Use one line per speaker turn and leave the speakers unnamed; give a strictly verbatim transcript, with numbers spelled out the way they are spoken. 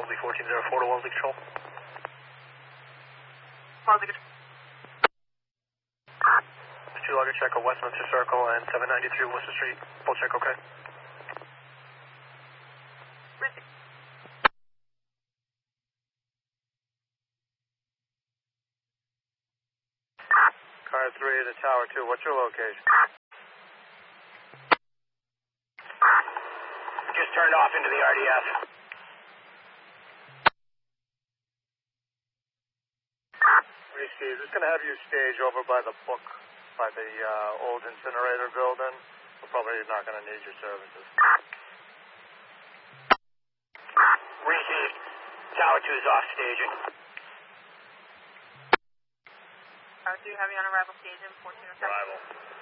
Wellesley fourteen oh four to Wellesley Control.
Wellesley Control.
two logger check on Westminster Circle and seven ninety-three Worcester Street. Full check, okay?
Receive.
Car three to Tower two, what's your location?
Just turned off into the R D S.
Risky, just going to have you stage over by the book, by the uh, old incinerator building. We're probably not going to need your services.
Received. Tower two is off staging.
Tower two, heavy on arrival stage in fourteen oh seven.
Arrival.